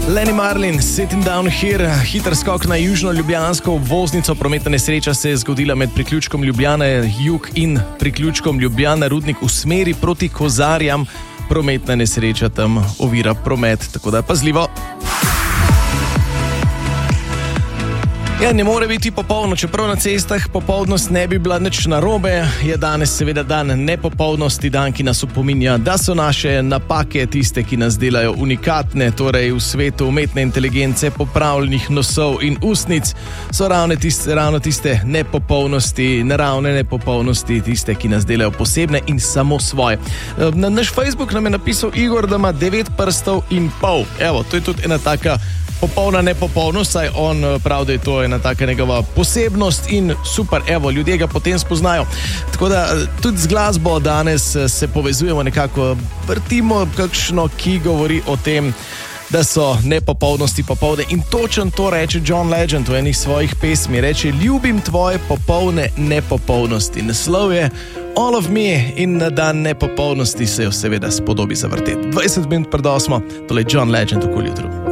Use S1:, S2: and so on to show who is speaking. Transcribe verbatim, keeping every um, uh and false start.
S1: Lenny Marlin, Sitting Down Here, hiter skok na južno ljubljansko obvoznico. Prometna nesreča se je zgodila med priključkom Ljubljane jug in priključkom Ljubljana Rudnik v smeri proti Kozarjam. Prometna nesreča tam ovira promet, tako da pazljivo. Ja, ne more biti popolno, čeprav na cestah popolnost ne bi bila nič narobe, je danes seveda dan nepopolnosti, dan, ki nas opominja, da so naše napake tiste, ki nas delajo unikatne, torej v svetu umetne inteligence, popravljenih nosov in ustnic, so ravno tiste, ravno tiste nepopolnosti, naravne nepopolnosti, tiste, ki nas delajo posebne in samo svoje. Na naš Facebook nam je napisal Igor, da ima devet prstov in pol. Evo, to je tudi ena taka popolna nepopolnost, saj on pravi, da je to ena taka njegova posebnost in super, evo, ljudje ga potem spoznajo. Tako da tudi z glasbo danes se povezujemo nekako, vrtimo kakšno, ki govori o tem, da so nepopolnosti popolne in točen to reče John Legend v enih svojih pesmi, reče: ljubim tvoje popolne nepopolnosti. Naslov je All of Me in na dan nepopolnosti se jo seveda spodobi zavrteti. dvajset minut pred osmo, tole John Legend v Kulturu.